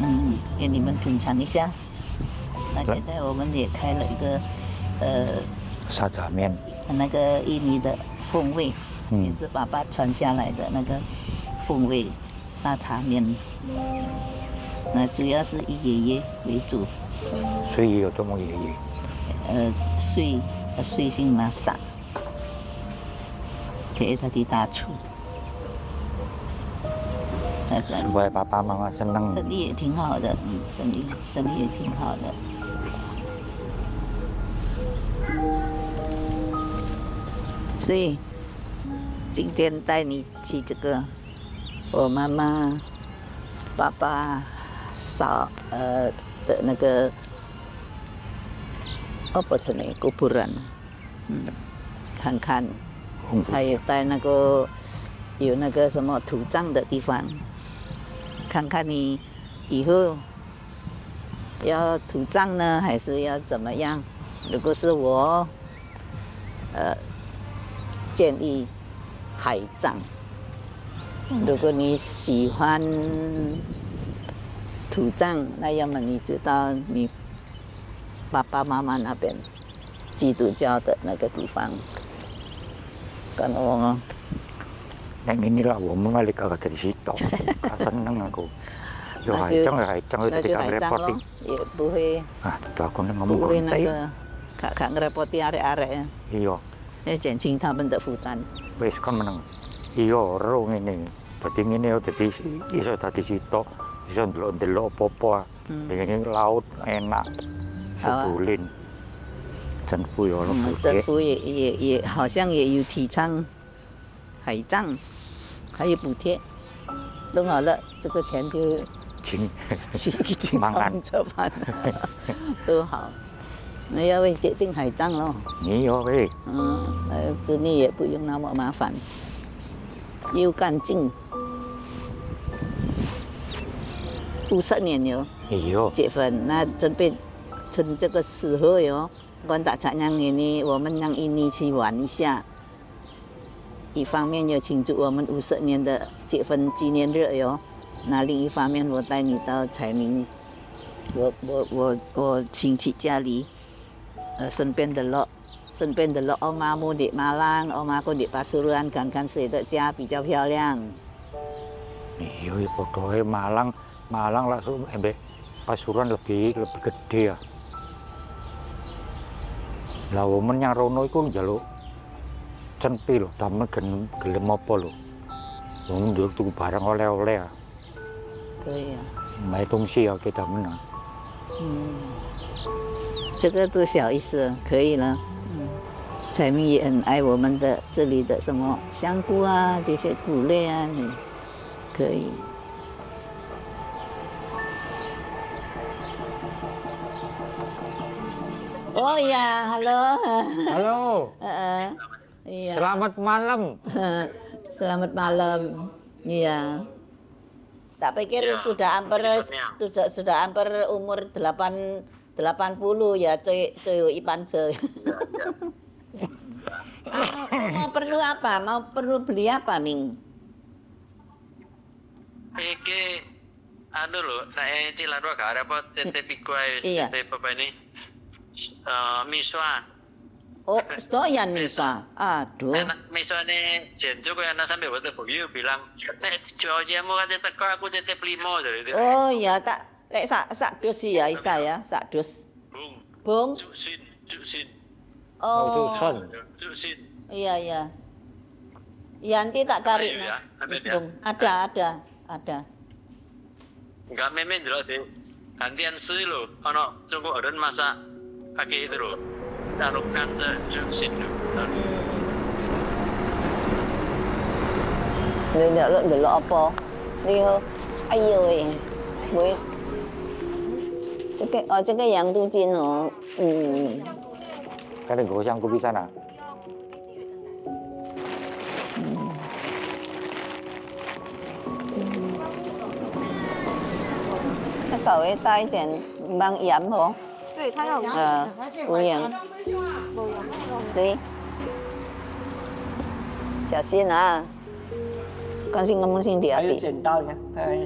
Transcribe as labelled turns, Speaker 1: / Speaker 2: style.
Speaker 1: 给你们品尝一下。那现在我们也开了一个
Speaker 2: 沙茶面，
Speaker 1: 那个印尼的风味，也是爸爸传下来的那个风味沙茶面。那主要是以爷爷为主。
Speaker 2: 所以有这么爷爷。
Speaker 1: 岁姓masak，给他的大厨。
Speaker 2: supaya papa mama senang。
Speaker 1: 生意也挺好的，生意也挺好的。所以今天带你去这个，我妈妈、爸爸、的那个apa cenah kuburan，看看，还有在那个有那个什么土葬的地方，看看你以后要土葬呢，还是要怎么样？如果是我，建议海葬。如果你喜欢土葬，那要么你就到你爸爸妈妈那边基督教的那个地方。kan orang
Speaker 2: yang inilah umum balik ke di situ. Seneng aku. Yo haicang ketika ngerepotin.
Speaker 1: Ya, boleh.
Speaker 2: Ah, tuh aku ngomong
Speaker 1: kontai. Kak ngerepoti arek-arek ya.
Speaker 2: Iya.
Speaker 1: 减轻他们的负担。
Speaker 2: Wis kan meneng. Iya, ro ngene. Dadi ngene dadi iso dadi situ. Iso ndelok-ndelok apa-apa. Ini laut enak. Sebulin. 政府有了补贴，
Speaker 1: 政府也好像也有提倡海葬，还有补贴，弄好了这个钱就去帮着办，都好。那要为决定海葬咯。
Speaker 2: 你要喂。
Speaker 1: 子女也不用那么麻烦，又干净。50年有结婚，那准备趁这个时候哟。 大家让ini，我们让印尼去玩一下。一方面要庆祝我们50年的结婚纪念日哟，那另一方面我带你到彩明，我亲戚家里，顺便的咯，oma mau di Malang，oma aku di Pasuruan， 看看谁的家比较漂亮。
Speaker 2: Iya, pokoknya Malang langsung Pasuruan lebih gede ya. Lah wong yang rono iku njaluk cenpi lho, damel gelem apa lho. Wong njaluk tuku barang oleh-oleh ya.
Speaker 1: 可以啊。
Speaker 2: 买东西要给他们啊。
Speaker 1: 这个都小意思，可以了。彩明也很爱我们的这里的什么香菇啊，这些谷类啊，你可以。 Oh ya, halo.
Speaker 2: Halo.
Speaker 1: Iya.
Speaker 2: Selamat malam.
Speaker 1: Selamat malam. Iya. Tak pikir ya, sudah hampir umur 80 ya, coy Ipan coy. Mau perlu apa? Mau perlu beli apa, Ming?
Speaker 3: Iki anu lho, nek Cilandak gak repot tete pikuai tete apa ini? Miswa.
Speaker 1: Oh, stoyan miswa. Aduh.
Speaker 3: Miswa ini jenjo kaya anak sampai waktu begitu bilang, nek jamu kan teko aku titip 5 dari.
Speaker 1: Oh iya, tak lek sak dus ya Isa ya, sak dus. Bung.
Speaker 3: Cuksin.
Speaker 1: Oh.
Speaker 3: Cuksin.
Speaker 1: Iya. Ya nanti tak cari. Bung. Ada.
Speaker 3: Enggak memen delok deh. Gantian sih lho, ana cukup orden masak pakai itu loh, taruh kanta juksin loh.
Speaker 1: Delok apa? Dia, ayo gue. Cek yang tu jin oh.
Speaker 2: Cái này của sang cô bisa na.
Speaker 1: Cái 稍微大一点，放盐哦。
Speaker 4: 对，它要
Speaker 1: 无盐。对，小心啊！刚才我们先点。
Speaker 4: 还有剪刀，你看。